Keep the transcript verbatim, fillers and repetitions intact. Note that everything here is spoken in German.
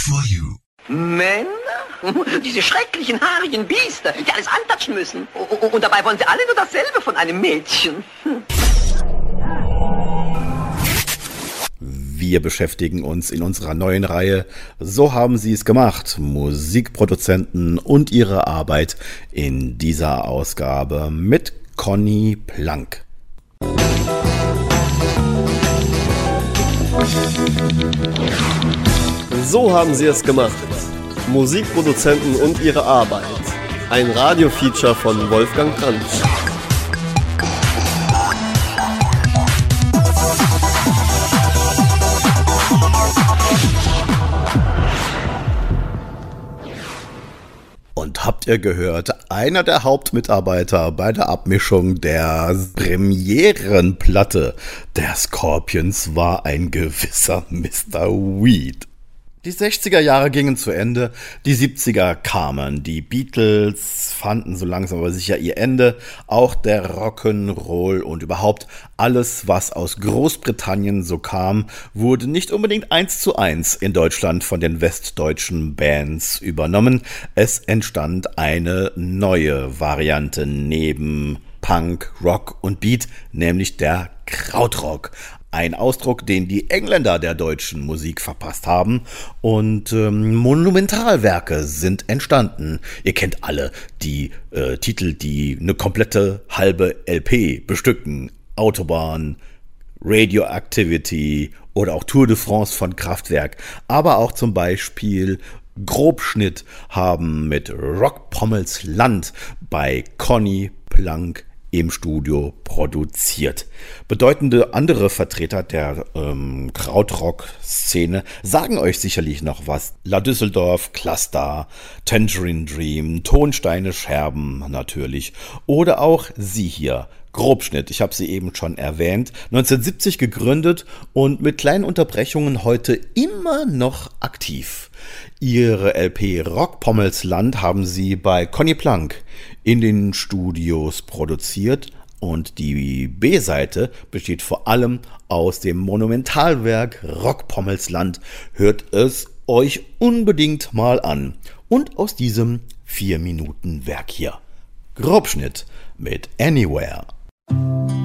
for you. Männer? Diese schrecklichen, haarigen Biester, die alles antatschen müssen. Und dabei wollen sie alle nur dasselbe von einem Mädchen. Wir beschäftigen uns in unserer neuen Reihe So haben sie es gemacht, Musikproduzenten und ihre Arbeit in dieser Ausgabe mit Conny Plank. So haben sie es gemacht. Musikproduzenten und ihre Arbeit. Ein Radiofeature von Wolfgang Brandt. Und habt ihr gehört, einer der Hauptmitarbeiter bei der Abmischung der Premierenplatte der Scorpions war ein gewisser Mister Weed. Die sechziger Jahre gingen zu Ende, die siebziger kamen, die Beatles fanden so langsam aber sicher ihr Ende, auch der Rock'n'Roll und überhaupt alles, was aus Großbritannien so kam, wurde nicht unbedingt eins zu eins in Deutschland von den westdeutschen Bands übernommen. Es entstand eine neue Variante neben Punk, Rock und Beat, nämlich der Krautrock. Ein Ausdruck, den die Engländer der deutschen Musik verpasst haben, und ähm, Monumentalwerke sind entstanden. Ihr kennt alle die äh, Titel, die eine komplette halbe L P bestücken. Autobahn, Radioactivity oder auch Tour de France von Kraftwerk. Aber auch zum Beispiel Grobschnitt haben mit Rockpommels Land bei Conny Plank im Studio produziert. Bedeutende andere Vertreter der ähm, Krautrock-Szene sagen euch sicherlich noch was. La Düsseldorf, Cluster, Tangerine Dream, Tonsteine Scherben natürlich. Oder auch sie hier, Grobschnitt, ich habe sie eben schon erwähnt, neunzehnhundertsiebzig gegründet und mit kleinen Unterbrechungen heute immer noch aktiv. Ihre L P Rockpommels Land haben sie bei Conny Plank in den Studios produziert und die B-Seite besteht vor allem aus dem Monumentalwerk Rockpommels Land. Hört es euch unbedingt mal an. Und aus diesem vier Minuten Werk hier. Grobschnitt mit Anywhere.